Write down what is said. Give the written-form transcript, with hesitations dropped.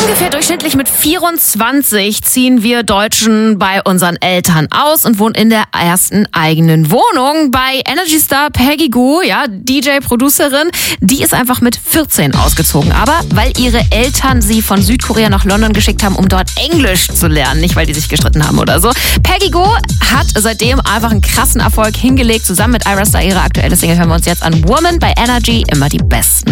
Ungefähr durchschnittlich mit 24 ziehen wir Deutschen bei unseren Eltern aus und wohnen in der ersten eigenen Wohnung. Bei Energy Star Peggy Gou, ja, DJ-Producerin, die ist einfach mit 14 ausgezogen. Aber weil ihre Eltern sie von Südkorea nach London geschickt haben, um dort Englisch zu lernen, nicht weil die sich gestritten haben oder so. Peggy Gou hat seitdem einfach einen krassen Erfolg hingelegt. Zusammen mit Ayra Starr, ihre aktuelle Single, hören wir uns jetzt an. Woman bei Energy, immer die besten.